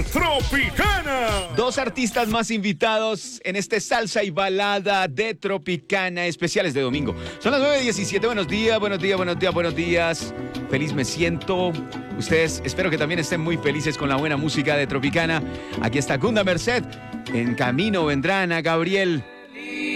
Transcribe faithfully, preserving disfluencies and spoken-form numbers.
Tropicana. Dos artistas más invitados en este salsa y balada de Tropicana, especiales de domingo. Son las nueve diecisiete, buenos días, buenos días, buenos días, buenos días. Feliz me siento. Ustedes espero que también estén muy felices con la buena música de Tropicana. Aquí está Gunda Merced. En camino vendrán a Gabriel.